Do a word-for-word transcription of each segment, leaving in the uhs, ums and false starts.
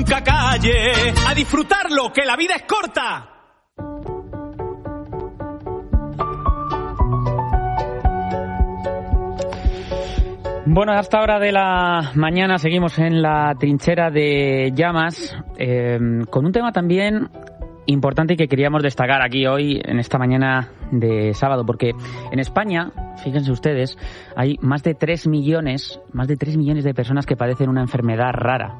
Calle, a disfrutarlo, que la vida es corta. Bueno, hasta hora de la mañana seguimos en la trinchera de llamas, eh, con un tema también importante y que queríamos destacar aquí hoy, en esta mañana de sábado, porque en España, fíjense ustedes, hay más de tres millones, más de tres millones de personas que padecen una enfermedad rara.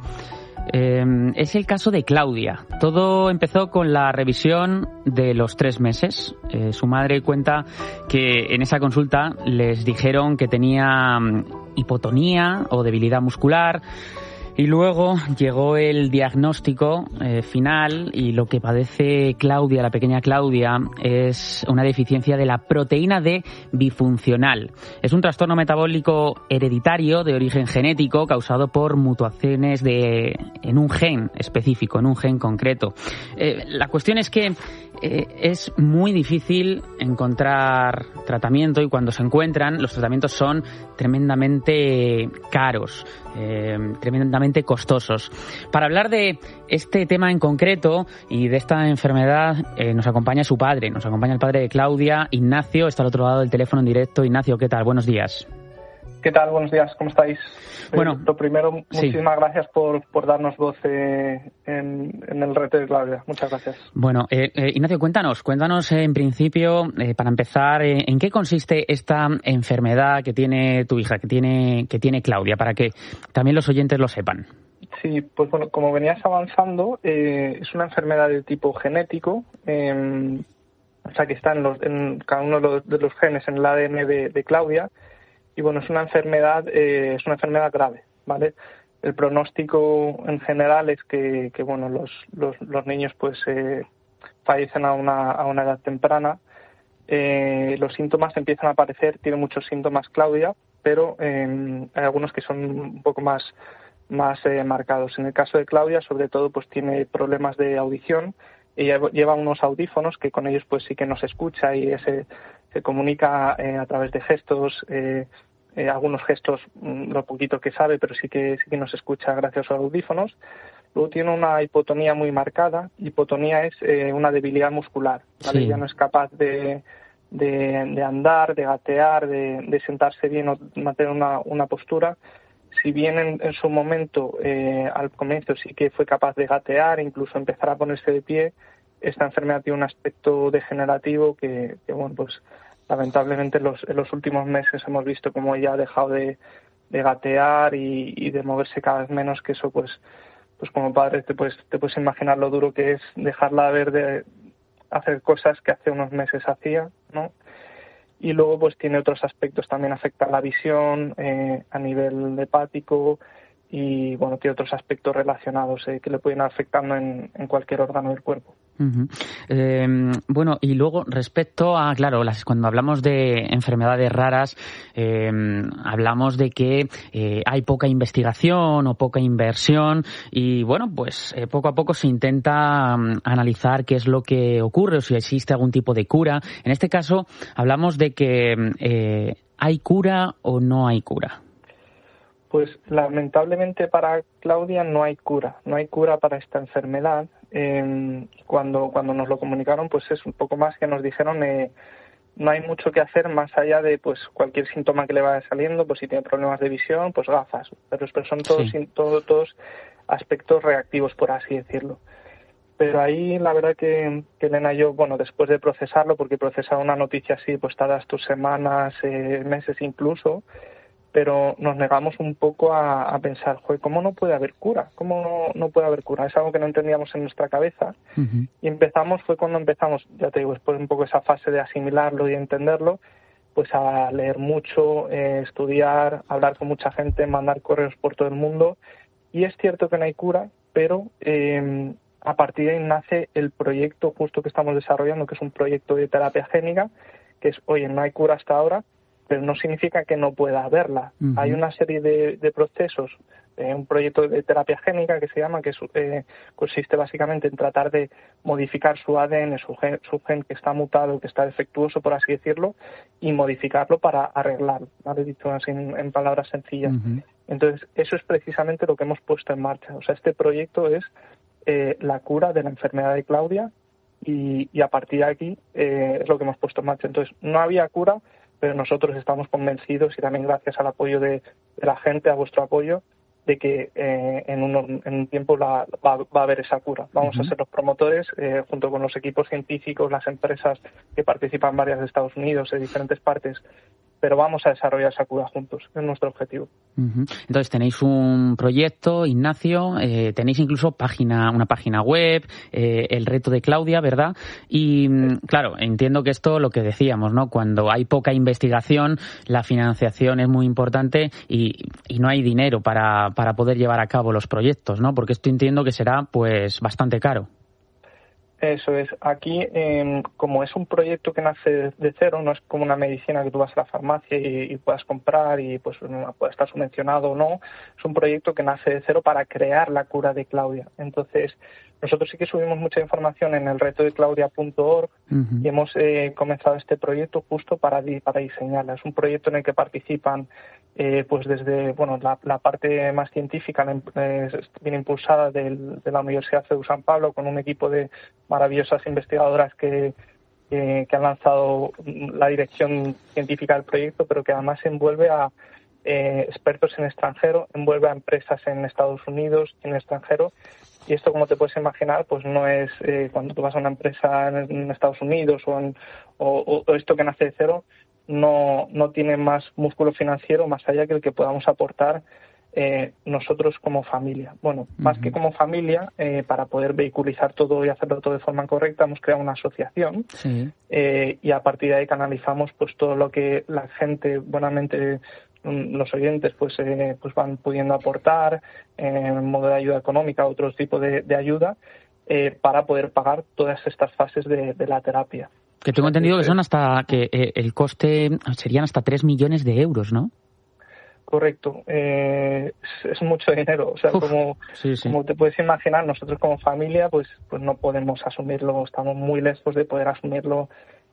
Eh, es el caso de Claudia. Todo empezó con la revisión de los tres meses. Eh, su madre cuenta que en esa consulta les dijeron que tenía hipotonía o debilidad muscular. Y luego llegó el diagnóstico eh, final y lo que padece Claudia, la pequeña Claudia, es una deficiencia de la proteína D bifuncional. Es un trastorno metabólico hereditario de origen genético causado por mutaciones de, en un gen específico, en un gen concreto. Eh, la cuestión es que eh, es muy difícil encontrar tratamiento y cuando se encuentran, los tratamientos son tremendamente caros, eh, tremendamente costosos. Para hablar de este tema en concreto y de esta enfermedad eh, nos acompaña su padre, nos acompaña el padre de Claudia, Ignacio, está al otro lado del teléfono en directo. Ignacio, ¿qué tal? Buenos días. ¿Qué tal? Buenos días, ¿cómo estáis? Bueno, eh, lo primero, muchísimas sí. gracias por, por darnos voz eh, en, en el reto de Claudia. Muchas gracias. Bueno, eh, eh, Ignacio, cuéntanos, cuéntanos eh, en principio, eh, para empezar, eh, ¿en qué consiste esta enfermedad que tiene tu hija, que tiene, que tiene Claudia, para que también los oyentes lo sepan? Sí, pues bueno, como venías avanzando, eh, es una enfermedad de tipo genético, eh, o sea que está en, los, en cada uno de los, de los genes en el A D N de, de Claudia. Y bueno, es una enfermedad, eh, es una enfermedad grave, ¿vale? El pronóstico en general es que, que bueno, los, los, los niños pues eh, fallecen a una, a una edad temprana. Eh, los síntomas empiezan a aparecer, tiene muchos síntomas Claudia, pero eh, hay algunos que son un poco más, más eh, marcados. En el caso de Claudia, sobre todo, pues tiene problemas de audición. Ella lleva unos audífonos que con ellos pues sí que nos escucha y ese se comunica eh, a través de gestos, eh, eh, algunos gestos, mmm, lo poquito que sabe, pero sí que sí que nos escucha gracias a los audífonos. Luego tiene una hipotonía muy marcada. Hipotonía es eh, una debilidad muscular, ¿vale? Sí. Ya no es capaz de, de, de andar, de gatear, de, de sentarse bien o mantener una, una postura. Si bien en, en su momento, eh, al comienzo sí que fue capaz de gatear, incluso empezar a ponerse de pie, esta enfermedad tiene un aspecto degenerativo que, que bueno, pues lamentablemente en los, en los últimos meses hemos visto cómo ella ha dejado de, de gatear y, y de moverse cada vez menos, que eso pues, pues como padre te puedes, te puedes imaginar lo duro que es dejarla ver de hacer cosas que hace unos meses hacía, ¿no? Y luego pues tiene otros aspectos, también afecta la visión eh, a nivel hepático y bueno, tiene otros aspectos relacionados eh, que le pueden ir afectando en, en cualquier órgano del cuerpo. Uh-huh. Eh, bueno, y luego respecto a, claro, las, cuando hablamos de enfermedades raras, eh, hablamos de que eh, hay poca investigación o poca inversión y bueno, pues eh, poco a poco se intenta um, analizar qué es lo que ocurre o si existe algún tipo de cura. En este caso hablamos de que eh, ¿hay cura o no hay cura? Pues lamentablemente para Claudia no hay cura, no hay cura para esta enfermedad. Eh, cuando cuando nos lo comunicaron, pues es un poco más que nos dijeron, eh, no hay mucho que hacer más allá de pues cualquier síntoma que le vaya saliendo, pues si tiene problemas de visión, pues gafas, pero, pero son todos, sí. todos, todos aspectos reactivos, por así decirlo. Pero ahí la verdad que, que Elena y yo, bueno, después de procesarlo, porque procesar una noticia así, pues tardas tus semanas, eh, meses incluso, pero nos negamos un poco a, a pensar, joder, ¿cómo no puede haber cura? ¿Cómo no, no puede haber cura? Es algo que no entendíamos en nuestra cabeza. Uh-huh. Y empezamos, fue cuando empezamos, ya te digo, después un poco esa fase de asimilarlo y entenderlo, pues a leer mucho, eh, estudiar, hablar con mucha gente, mandar correos por todo el mundo. Y es cierto que no hay cura, pero eh, a partir de ahí nace el proyecto justo que estamos desarrollando, que es un proyecto de terapia génica, que es, oye, no hay cura hasta ahora, pero no significa que no pueda haberla. Uh-huh. Hay una serie de, de procesos, eh, un proyecto de terapia génica que se llama, que eh, consiste básicamente en tratar de modificar su A D N, su gen, su gen que está mutado, que está defectuoso, por así decirlo, y modificarlo para arreglarlo, ¿vale? Dicho así en, en palabras sencillas. Uh-huh. Entonces, eso es precisamente lo que hemos puesto en marcha. O sea, este proyecto es eh, la cura de la enfermedad de Claudia y, y a partir de aquí eh, es lo que hemos puesto en marcha. Entonces, no había cura, pero nosotros estamos convencidos y también gracias al apoyo de, de la gente, a vuestro apoyo, de que eh, en, un, en un tiempo la, va, va a haber esa cura. Vamos uh-huh. a ser los promotores, eh, junto con los equipos científicos, las empresas que participan varias de Estados Unidos, de diferentes partes, pero vamos a desarrollar esa cura juntos, es nuestro objetivo. Uh-huh. Entonces tenéis un proyecto, Ignacio, eh, tenéis incluso página, una página web, eh, el reto de Claudia, ¿verdad? Y sí. claro, entiendo que esto, lo que decíamos, ¿no? Cuando hay poca investigación, la financiación es muy importante y, y no hay dinero para, para poder llevar a cabo los proyectos, ¿no? Porque esto entiendo que será pues bastante caro. Eso es. Aquí, eh, como es un proyecto que nace de cero, no es como una medicina que tú vas a la farmacia y, y puedas comprar y pues no, puede estar subvencionado o no. Es un proyecto que nace de cero para crear la cura de Claudia. Entonces, nosotros sí que subimos mucha información en el reto de claudia punto org uh-huh. y hemos eh, comenzado este proyecto justo para, para diseñarla. Es un proyecto en el que participan eh, pues desde bueno la, la parte más científica, eh, bien impulsada del, de la Universidad C E U San Pablo, con un equipo de maravillosas investigadoras que, que, que han lanzado la dirección científica del proyecto, pero que además envuelve a eh, expertos en extranjero, envuelve a empresas en Estados Unidos y en extranjero. Y esto, como te puedes imaginar, pues no es eh, cuando tú vas a una empresa en, en Estados Unidos o, en, o, o esto que nace de cero, no, no tiene más músculo financiero más allá que el que podamos aportar eh, nosotros como familia. Bueno, uh-huh. más que como familia, eh, para poder vehiculizar todo y hacerlo todo de forma correcta, hemos creado una asociación sí. eh, y a partir de ahí canalizamos pues todo lo que la gente buenamente, los oyentes pues eh, pues van pudiendo aportar eh, en modo de ayuda económica, otro tipo de, de ayuda eh, para poder pagar todas estas fases de, de la terapia. Que tengo entendido que son hasta que eh, el coste serían hasta tres millones de euros, ¿no? Correcto, eh, es, es mucho dinero, o sea, Uf, como, sí, sí. como te puedes imaginar, nosotros como familia pues pues no podemos asumirlo, estamos muy lejos de poder asumirlo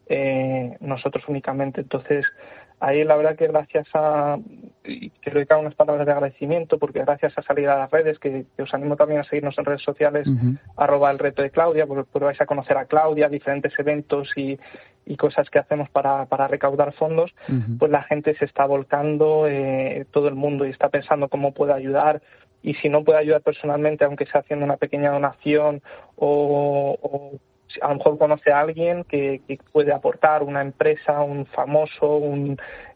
eh, nosotros únicamente. Entonces, ahí la verdad que gracias a, y quiero dedicar unas palabras de agradecimiento, porque gracias a salir a las redes, que, que os animo también a seguirnos en redes sociales, uh-huh. arroba el reto de Claudia, porque, porque vais a conocer a Claudia, diferentes eventos y, y cosas que hacemos para, para recaudar fondos, uh-huh. pues la gente se está volcando, eh, todo el mundo, y está pensando cómo puede ayudar. Y si no puede ayudar personalmente, aunque sea haciendo una pequeña donación o, o a lo mejor conoce a alguien que, que puede aportar, una empresa, un famoso, un,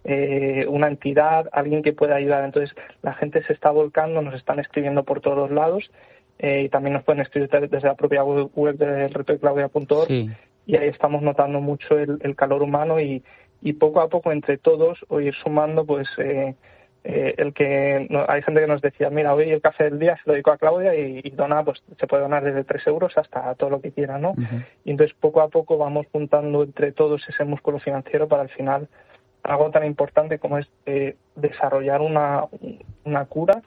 eh, una entidad, alguien que pueda ayudar. Entonces la gente se está volcando, nos están escribiendo por todos los lados eh, y también nos pueden escribir desde la propia web del reto de claudia punto org sí. y ahí estamos notando mucho el, el calor humano y, y poco a poco entre todos o ir sumando pues eh, Eh, el que no, hay gente que nos decía, mira, hoy el café del día se lo dedico a Claudia y, y dona, pues se puede donar desde tres euros hasta todo lo que quiera, ¿no? Uh-huh. Y entonces poco a poco vamos juntando entre todos ese músculo financiero para al final algo tan importante como es eh, desarrollar una, una cura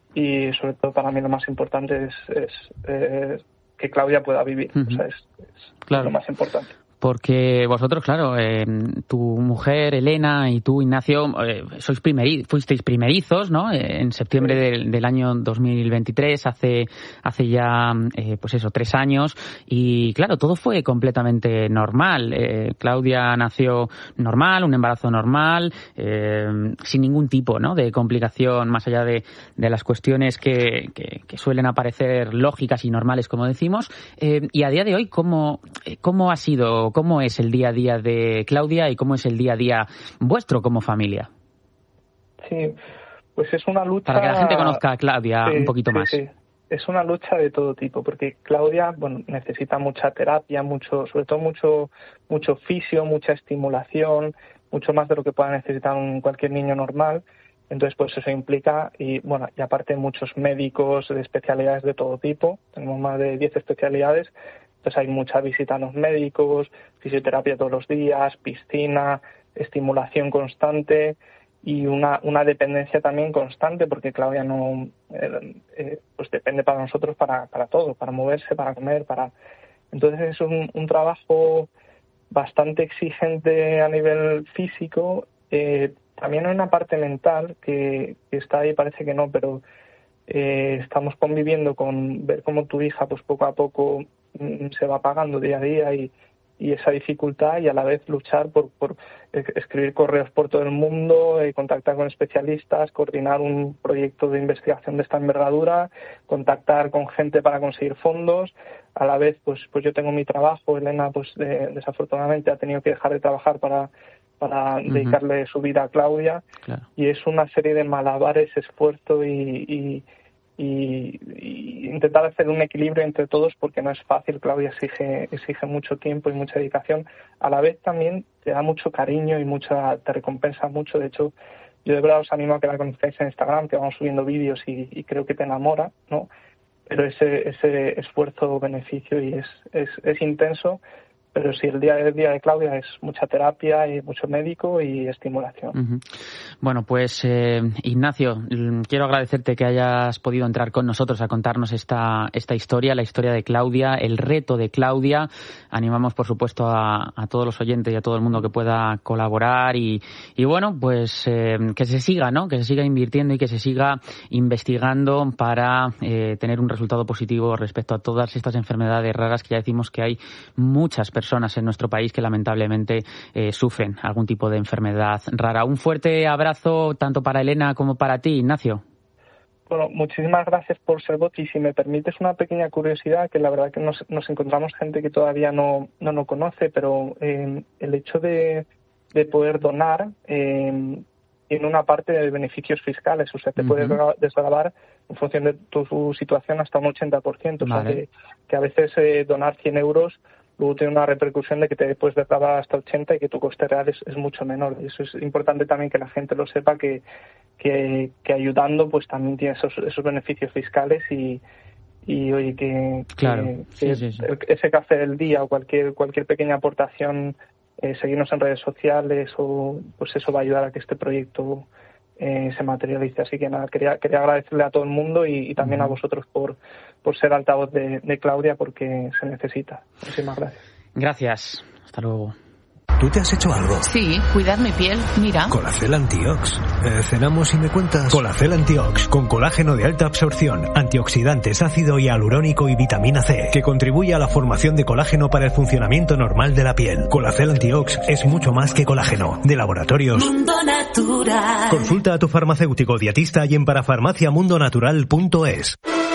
y sobre todo para mí lo más importante es, es eh, que Claudia pueda vivir, uh-huh. o sea, es, es claro. lo más importante. Porque vosotros, claro, eh, tu mujer, Elena, y tú, Ignacio, eh, sois primeri- fuisteis primerizos, ¿no? Eh, en septiembre sí. del, del año dos mil veintitrés, hace hace ya, eh, pues eso, tres años. Y claro, todo fue completamente normal. Eh, Claudia nació normal, un embarazo normal, eh, sin ningún tipo, ¿no? de complicación, más allá de, de las cuestiones que, que, que suelen aparecer lógicas y normales, como decimos. Eh, y a día de hoy, ¿cómo, cómo ha sido? ¿Cómo es el día a día de Claudia y cómo es el día a día vuestro como familia? Sí, pues es una lucha... Para que la gente conozca a Claudia sí, un poquito sí, más. Sí. Es una lucha de todo tipo, porque Claudia, bueno, necesita mucha terapia, mucho, sobre todo mucho, mucho fisio, mucha estimulación, mucho más de lo que pueda necesitar un, cualquier niño normal. Entonces, pues eso implica, y bueno, y aparte muchos médicos de especialidades de todo tipo, tenemos más de diez especialidades. Entonces hay mucha visita a los médicos, fisioterapia todos los días, piscina, estimulación constante y una, una dependencia también constante porque Claudia no eh, eh, pues depende para nosotros para, para todo, para moverse, para comer, para entonces es un, un trabajo bastante exigente a nivel físico, eh, también hay una parte mental que, que está ahí, parece que no, pero eh, estamos conviviendo con ver cómo tu hija pues poco a poco mm, se va apagando día a día y, y esa dificultad, y a la vez luchar por, por escribir correos por todo el mundo, eh, contactar con especialistas, coordinar un proyecto de investigación de esta envergadura, contactar con gente para conseguir fondos. A la vez, pues pues yo tengo mi trabajo. Elena, pues de, desafortunadamente ha tenido que dejar de trabajar para para uh-huh. dedicarle su vida a Claudia. Claro. Y es una serie de malabares, esfuerzo y, y, y, y intentar hacer un equilibrio entre todos, porque no es fácil. Claudia exige exige mucho tiempo y mucha dedicación. A la vez también te da mucho cariño y mucha te recompensa mucho. De hecho, yo de verdad os animo a que la conozcáis en Instagram, que vamos subiendo vídeos y, y creo que te enamora, ¿no? Pero ese ese esfuerzo-beneficio y es, es es intenso. Pero sí, el día a día de Claudia es mucha terapia y mucho médico y estimulación. Uh-huh. Bueno, pues eh, Ignacio, quiero agradecerte que hayas podido entrar con nosotros a contarnos esta esta historia, la historia de Claudia, el reto de Claudia. Animamos, por supuesto, a, a todos los oyentes y a todo el mundo que pueda colaborar y, y bueno, pues eh, que se siga, ¿no? Que se siga invirtiendo y que se siga investigando para eh, tener un resultado positivo respecto a todas estas enfermedades raras, que ya decimos que hay muchas personas personas en nuestro país que lamentablemente eh, sufren algún tipo de enfermedad rara. Un fuerte abrazo tanto para Elena como para ti, Ignacio. Bueno, muchísimas gracias por ser voz, y si me permites una pequeña curiosidad, que la verdad que nos, nos encontramos gente que todavía no no nos conoce, pero eh, el hecho de, de poder donar eh, tiene una parte de beneficios fiscales, o sea, te uh-huh. puedes desgravar en función de tu situación hasta un ochenta por ciento, vale. O sea, que, que a veces eh, donar cien euros luego tiene una repercusión de que te puedes desgravar hasta ochenta y que tu coste real es, es mucho menor. Y eso es importante también que la gente lo sepa, que, que, que ayudando pues también tiene esos, esos beneficios fiscales y, y oye, que, claro. que, sí, que sí, sí. ese café del día o cualquier cualquier pequeña aportación, eh, seguirnos en redes sociales, o pues eso va a ayudar a que este proyecto Eh, se materialice. Así que nada, quería quería agradecerle a todo el mundo y, y también a vosotros por, por ser altavoz de, de Claudia, porque se necesita. Muchísimas gracias. Gracias. Hasta luego. ¿Tú te has hecho algo? Sí, cuidar mi piel, mira. Colacel Antiox. Eh, cenamos y me cuentas. Colacel Antiox, con colágeno de alta absorción, antioxidantes, ácido hialurónico y vitamina C, que contribuye a la formación de colágeno para el funcionamiento normal de la piel. Colacel Antiox es mucho más que colágeno. De Laboratorios Mundo Natural. Consulta a tu farmacéutico dietista y en parafarmacia mundo natural punto es.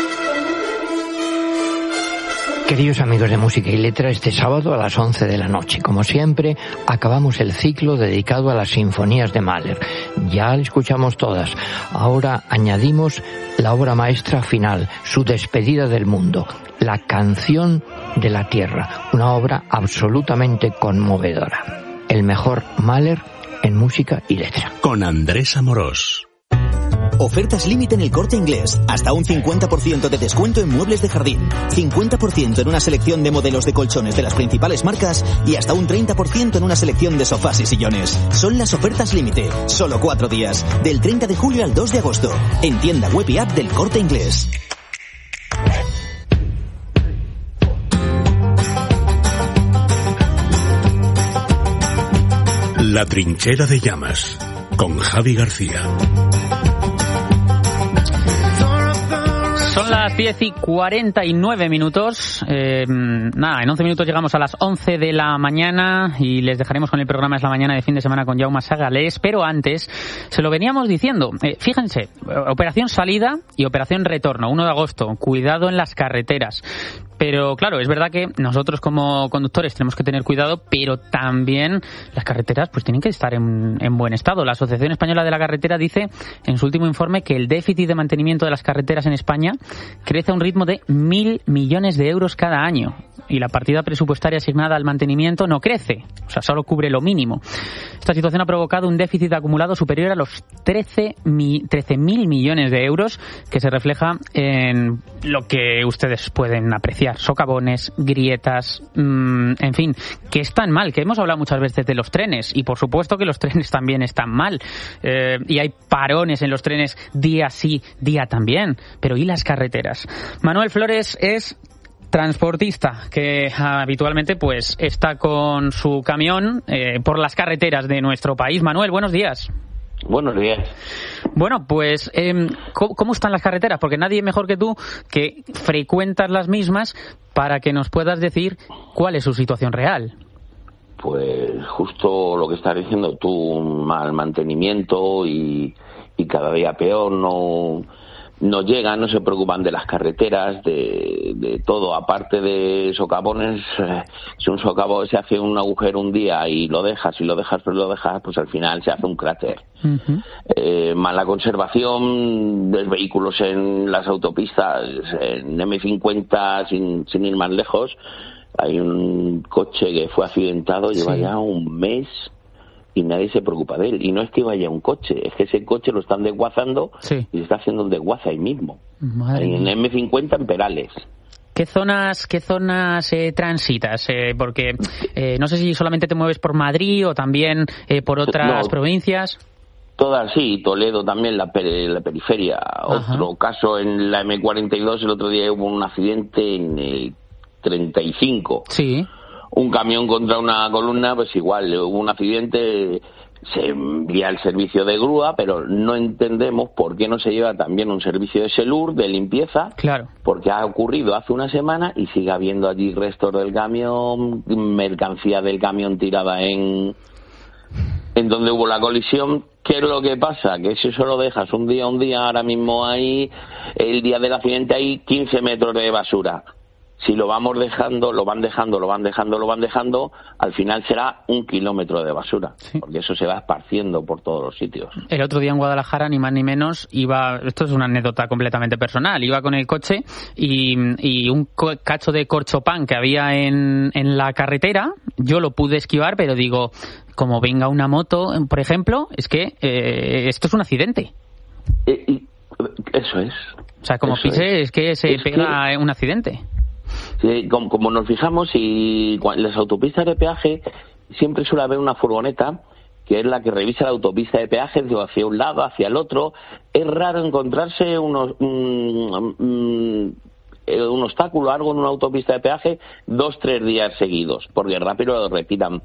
Queridos amigos de Música y Letra, este sábado a las once de la noche, como siempre, acabamos el ciclo dedicado a las sinfonías de Mahler. Ya escuchamos todas. Ahora añadimos la obra maestra final, su despedida del mundo, la Canción de la Tierra, una obra absolutamente conmovedora. El mejor Mahler en Música y Letra. Con Andrés Amorós. Ofertas límite en El Corte Inglés. Hasta un cincuenta por ciento de descuento en muebles de jardín, cincuenta por ciento en una selección de modelos de colchones de las principales marcas y hasta un treinta por ciento en una selección de sofás y sillones. Son las ofertas límite. Solo cuatro días. Del treinta de julio al dos de agosto. En tienda web y app del Corte Inglés. La Trinchera de Llamas, con Javi García. Son las diez y cuarenta y nueve minutos. Eh, nada, en once minutos llegamos a las once de la mañana y les dejaremos con el programa Es la Mañana de fin de semana con Jaume Sagalés. Pero antes, se lo veníamos diciendo. Eh, fíjense, operación salida y operación retorno, uno de agosto. Cuidado en las carreteras. Pero claro, es verdad que nosotros como conductores tenemos que tener cuidado, pero también las carreteras pues tienen que estar en, en buen estado. La Asociación Española de la Carretera dice en su último informe que el déficit de mantenimiento de las carreteras en España crece a un ritmo de mil millones de euros cada año. Y la partida presupuestaria asignada al mantenimiento no crece, o sea, solo cubre lo mínimo. Esta situación ha provocado un déficit acumulado superior a los trece mil millones de euros, que se refleja en lo que ustedes pueden apreciar: socavones, grietas, mmm, en fin, que están mal, que hemos hablado muchas veces de los trenes, y por supuesto que los trenes también están mal, eh, y hay parones en los trenes día sí, día también, pero ¿y las carreteras? Manuel Flores es transportista que habitualmente pues está con su camión eh, por las carreteras de nuestro país. Manuel, buenos días. Buenos días. Bueno, pues, eh, ¿cómo, ¿cómo están las carreteras? Porque nadie mejor que tú, que frecuentas las mismas, para que nos puedas decir cuál es su situación real. Pues justo lo que estás diciendo tú, mal mantenimiento y, y cada día peor, no... no llegan, no se preocupan de las carreteras, de, de todo, aparte de socavones. Eh, si un socavón se hace un agujero un día y lo dejas, y lo dejas, pero lo dejas, pues al final se hace un cráter. Uh-huh. Eh, mala conservación de vehículos en las autopistas, en eme cincuenta, sin, sin ir más lejos, hay un coche que fue accidentado, sí. Lleva ya un mes y nadie se preocupa de él. Y no es que vaya un coche, es que ese coche lo están desguazando, sí. Y se está haciendo un desguace ahí mismo. Madre en eme cincuenta en Perales. ¿Qué zonas, qué zonas eh, transitas? Eh, porque eh, no sé si solamente te mueves por Madrid o también eh, por otras no, provincias. Todas, sí. Toledo también, la, per- la periferia. Ajá. Otro caso en la eme cuarenta y dos, el otro día hubo un accidente en el treinta y cinco. Sí. Un camión contra una columna, pues igual, hubo un accidente, se envía el servicio de grúa, pero no entendemos por qué no se lleva también un servicio de Selur, de limpieza, claro. Porque ha ocurrido hace una semana y sigue habiendo allí restos del camión, mercancía del camión tirada en, en donde hubo la colisión. ¿Qué es lo que pasa? Que si eso lo dejas un día, un día, ahora mismo hay, el día del accidente hay quince metros de basura. Si lo vamos dejando, lo van dejando, lo van dejando, lo van dejando, al final será un kilómetro de basura, sí. Porque eso se va esparciendo por todos los sitios. El otro día en Guadalajara, ni más ni menos, iba, esto es una anécdota completamente personal, iba con el coche y, y un co- cacho de corchopán que había en, en la carretera, yo lo pude esquivar, pero digo, como venga una moto, por ejemplo, es que eh, esto es un accidente. Eh, y, eso es. O sea, como pise, es. es que se es pega que... un accidente. Sí, como, como nos fijamos, y en las autopistas de peaje siempre suele haber una furgoneta que es la que revisa la autopista de peaje de hacia un lado, hacia el otro. Es raro encontrarse unos, un, un, un obstáculo, algo en una autopista de peaje dos, tres días seguidos, porque rápido lo retiran.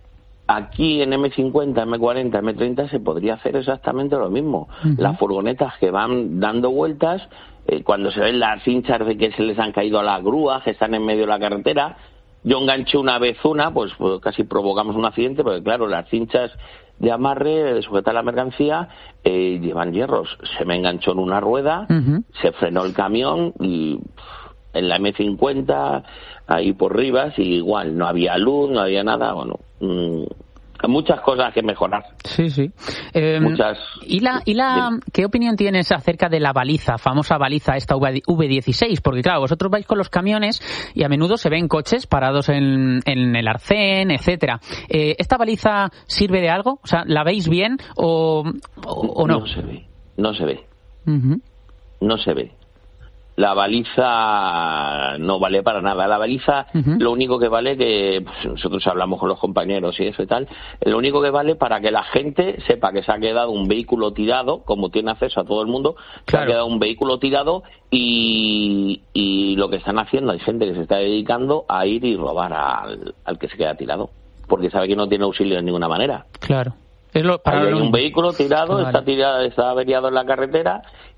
Aquí en eme cincuenta, eme cuarenta, eme treinta se podría hacer exactamente lo mismo. Uh-huh. Las furgonetas que van dando vueltas, eh, cuando se ven las cinchas de que se les han caído a las grúas, que están en medio de la carretera. Yo enganché una vez una, pues, pues casi provocamos un accidente, porque claro, las cinchas de amarre, de sujetar la mercancía, eh, llevan hierros. Se me enganchó en una rueda, uh-huh. Se frenó el camión y en la eme cincuenta, ahí por Rivas, y igual, no había luz, no había nada, bueno... Mmm, muchas cosas que mejorar. Sí, sí. Eh, muchas. ¿Y la, y la, qué opinión tienes acerca de la baliza, famosa baliza esta uve dieciséis? Porque claro, vosotros vais con los camiones y a menudo se ven coches parados en, en el arcén, etcétera. Eh, ¿Esta baliza sirve de algo? O sea, ¿la veis bien o, o, o no? No se ve. No se ve. Uh-huh. No se ve. La baliza no vale para nada. La baliza, uh-huh. Lo único que vale, que pues, nosotros hablamos con los compañeros y eso y tal, lo único que vale para que la gente sepa que se ha quedado un vehículo tirado, como tiene acceso a todo el mundo, claro. Se ha quedado un vehículo tirado y, y lo que están haciendo, hay gente que se está dedicando a ir y robar al, al que se queda tirado, porque sabe que no tiene auxilio de ninguna manera. Claro. Es lo, para hay lo... un vehículo tirado, vale. está tirado, está averiado en la carretera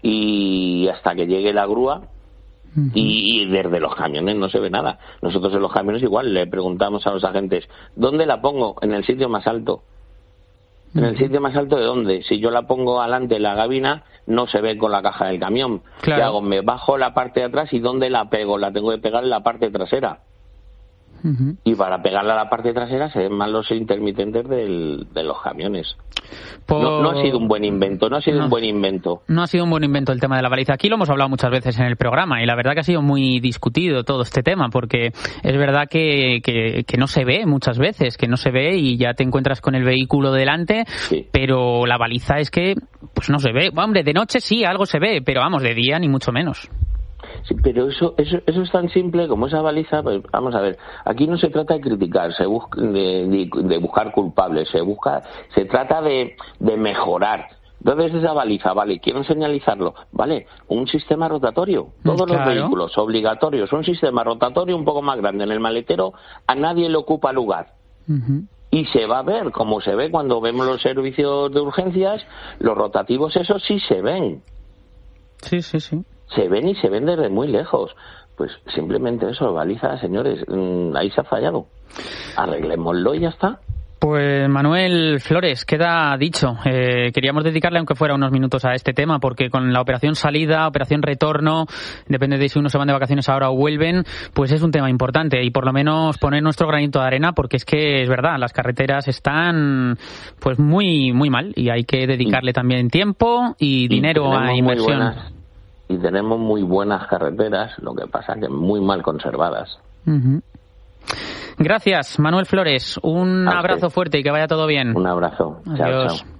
y hasta que llegue la grúa, uh-huh. y, y desde los camiones no se ve nada. Nosotros en los camiones igual le preguntamos a los agentes, ¿dónde la pongo? En el sitio más alto. Uh-huh. ¿En el sitio más alto de dónde? Si yo la pongo adelante en la gabina, no se ve con la caja del camión. Claro. ¿Qué hago? Me bajo la parte de atrás y ¿dónde la pego? La tengo que pegar en la parte trasera. Uh-huh. Y para pegarla a la parte trasera se ven más los intermitentes del, de los camiones. Por... No, no ha sido un buen invento, no ha sido no, un buen invento. No ha sido un buen invento el tema de la baliza. Aquí lo hemos hablado muchas veces en el programa y la verdad que ha sido muy discutido todo este tema, porque es verdad que, que, que no se ve muchas veces, que no se ve y ya te encuentras con el vehículo delante, sí. Pero la baliza es que pues no se ve. Hombre, de noche sí, algo se ve, pero vamos, de día ni mucho menos. Sí, pero eso, eso eso es tan simple como esa baliza. Pues vamos a ver, aquí no se trata de criticar, se busca de, de, de buscar culpables, se busca, se trata de, de mejorar. Entonces esa baliza, vale, quieren señalizarlo, vale, un sistema rotatorio, todos claro. Los vehículos obligatorios, un sistema rotatorio un poco más grande en el maletero, a nadie le ocupa lugar. Uh-huh. Y se va a ver, como se ve cuando vemos los servicios de urgencias, los rotativos esos sí se ven. Sí, sí, sí. Se ven y se ven desde muy lejos. Pues simplemente eso, baliza, señores, ahí se ha fallado. Arreglémoslo y ya está. Pues Manuel Flores, queda dicho. Eh, queríamos dedicarle, aunque fuera unos minutos, a este tema, porque con la operación salida, operación retorno, depende de si unos se van de vacaciones ahora o vuelven, pues es un tema importante y por lo menos poner nuestro granito de arena, porque es que es verdad, las carreteras están pues muy muy mal y hay que dedicarle también tiempo y, y dinero a inversión. Buenas, y tenemos muy buenas carreteras, lo que pasa que muy mal conservadas. Uh-huh. Gracias, Manuel Flores. Un abrazo fuerte y que vaya todo bien. Un abrazo. Adiós. Chao, chao.